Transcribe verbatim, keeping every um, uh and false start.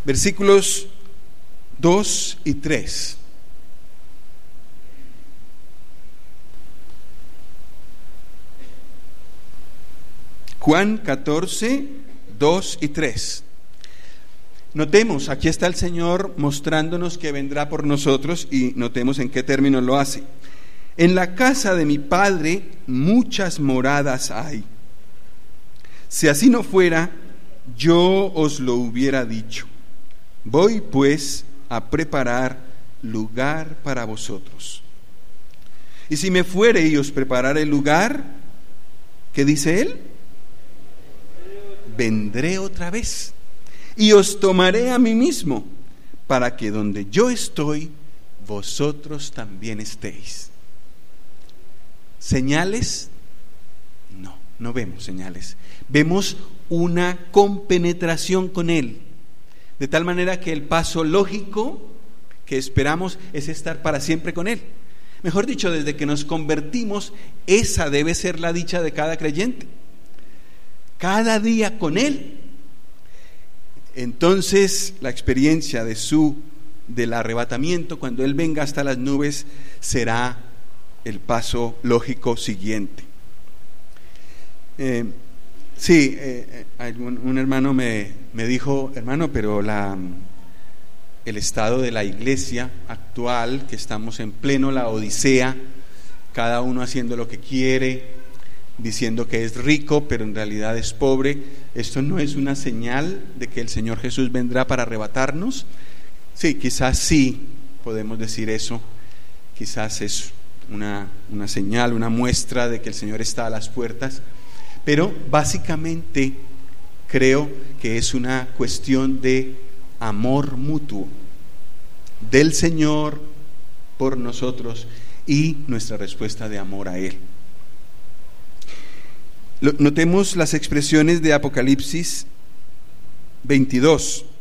versículos dos y tres. Juan catorce, dos y tres. Notemos, aquí está el Señor mostrándonos que vendrá por nosotros, y notemos en qué términos lo hace. En la casa de mi Padre muchas moradas hay. Si así no fuera, yo os lo hubiera dicho. Voy pues a preparar lugar para vosotros. Y si me fuere y os preparare el lugar, ¿qué dice él? Vendré otra vez y os tomaré a mí mismo, para que donde yo estoy, vosotros también estéis. ¿Señales? No, no vemos señales. Vemos una compenetración con Él, de tal manera que el paso lógico que esperamos es estar para siempre con Él. Mejor dicho, desde que nos convertimos, esa debe ser la dicha de cada creyente. Cada día con Él. Entonces la experiencia de su del arrebatamiento, cuando Él venga hasta las nubes, será el paso lógico siguiente. Eh, sí, eh, un, un hermano me, me dijo, hermano, pero la, el estado de la iglesia actual, que estamos en pleno la odisea, cada uno haciendo lo que quiere, diciendo que es rico, pero en realidad es pobre, ¿esto no es una señal de que el Señor Jesús vendrá para arrebatarnos? Sí, quizás sí podemos decir eso, quizás es una, una señal, una muestra de que el Señor está a las puertas, pero básicamente creo que es una cuestión de amor mutuo del Señor por nosotros y nuestra respuesta de amor a Él. Notemos las expresiones de Apocalipsis veintidós.